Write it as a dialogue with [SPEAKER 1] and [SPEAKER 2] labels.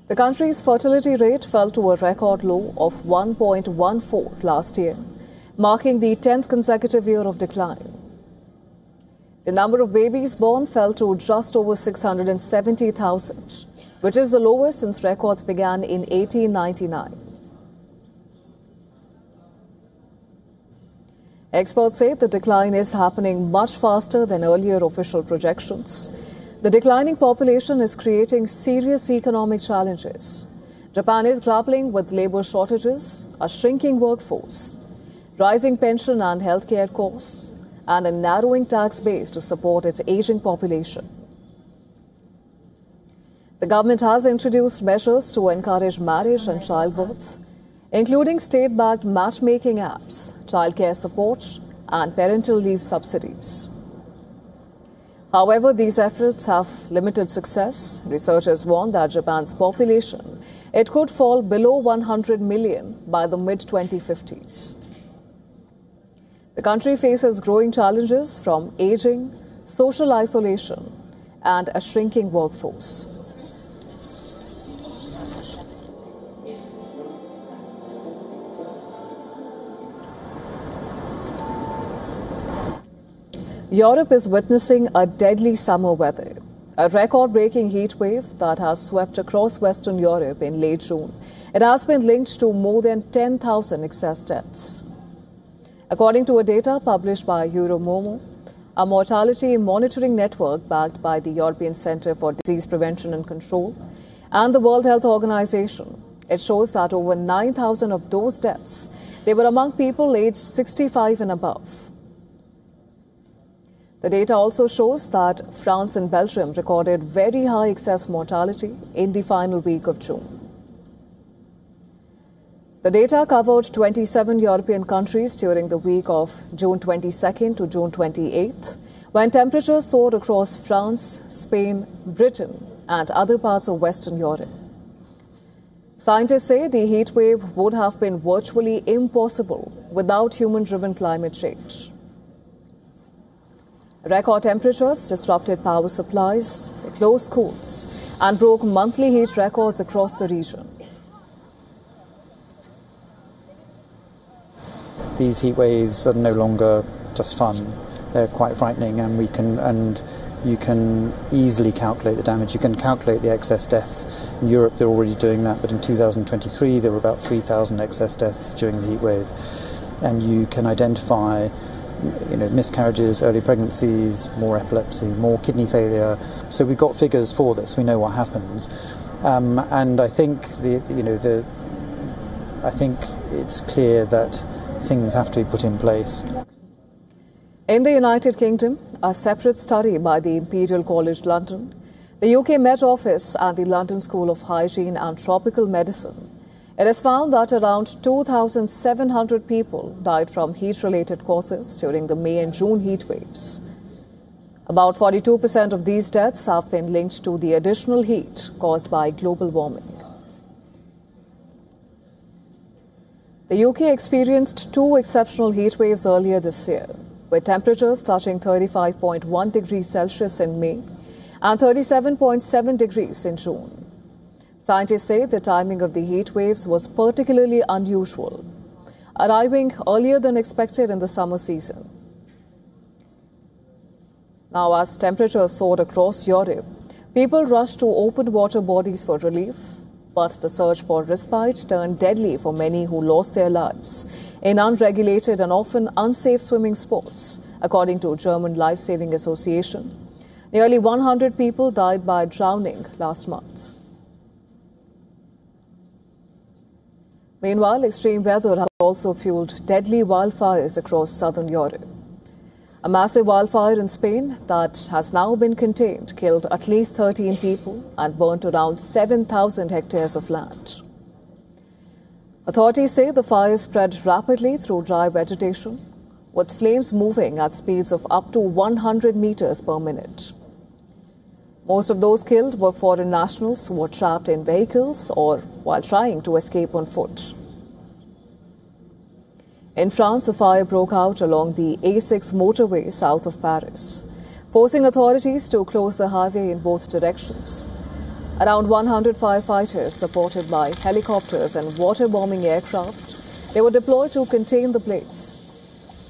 [SPEAKER 1] The country's fertility rate fell to a record low of 1.14 last year, marking the 10th consecutive year of decline. The number of babies born fell to just over 670,000, which is the lowest since records began in 1899. Experts say the decline is happening much faster than earlier official projections. The declining population is creating serious economic challenges. Japan is grappling with labor shortages, a shrinking workforce, rising pension and healthcare costs, and a narrowing tax base to support its aging population. The government has introduced measures to encourage marriage and childbirth, including state-backed matchmaking apps, childcare support, and parental leave subsidies. However, these efforts have limited success. Researchers warn that Japan's population, it could fall below 100 million by the mid-2050s. The country faces growing challenges from aging, social isolation, and a shrinking workforce. Europe is witnessing a deadly summer weather. A record-breaking heat wave that has swept across Western Europe in late June. It has been linked to more than 10,000 excess deaths. According to data published by Euromomo, a mortality monitoring network backed by the European Centre for Disease Prevention and Control and the World Health Organization, it shows that over 9,000 of those deaths, they were among people aged 65 and above. The data also shows that France and Belgium recorded very high excess mortality in the final week of June. The data covered 27 European countries during the week of June 22nd to June 28th, when temperatures soared across France, Spain, Britain, and other parts of Western Europe. Scientists say the heat wave would have been virtually impossible without human-driven climate change. Record temperatures disrupted power supplies, closed schools, and broke monthly heat records across the region.
[SPEAKER 2] These heat waves are no longer just fun; they're quite frightening, and you can easily calculate the damage. You can calculate the excess deaths. In Europe, they're already doing that, but in 2023, there were about 3,000 excess deaths during the heat wave, and you can identify miscarriages, early pregnancies, more epilepsy, more kidney failure. So we've got figures for this. We know what happens, and I think I think it's clear that things have to be put in place.
[SPEAKER 1] In the United Kingdom, a separate study by the Imperial College London, the UK Met Office, and the London School of Hygiene and Tropical Medicine, it has found that around 2,700 people died from heat-related causes during the May and June heat waves. About 42% of these deaths have been linked to the additional heat caused by global warming. The UK experienced two exceptional heat waves earlier this year, with temperatures touching 35.1 degrees Celsius in May and 37.7 degrees in June. Scientists say the timing of the heat waves was particularly unusual, arriving earlier than expected in the summer season. Now, as temperatures soared across Europe, people rushed to open water bodies for relief, but the search for respite turned deadly for many who lost their lives in unregulated and often unsafe swimming sports, according to German Life Saving Association. Nearly 100 people died by drowning last month. Meanwhile, extreme weather has also fueled deadly wildfires across southern Europe. A massive wildfire in Spain that has now been contained killed at least 13 people and burnt around 7,000 hectares of land. Authorities say the fire spread rapidly through dry vegetation, with flames moving at speeds of up to 100 meters per minute. Most of those killed were foreign nationals who were trapped in vehicles or while trying to escape on foot. In France, a fire broke out along the A6 motorway south of Paris, forcing authorities to close the highway in both directions. Around 100 firefighters, supported by helicopters and water-bombing aircraft, they were deployed to contain the blaze.